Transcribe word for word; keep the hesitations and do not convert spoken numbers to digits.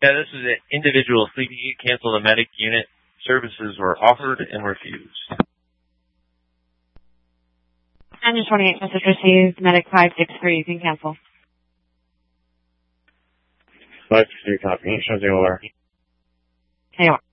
Yeah, this is an individual sleeping. Cancel the medic unit. Services were offered and refused. Engine twenty-eight, message received. Medic five six three, you can cancel. five six three, copy. Show zero. K O R.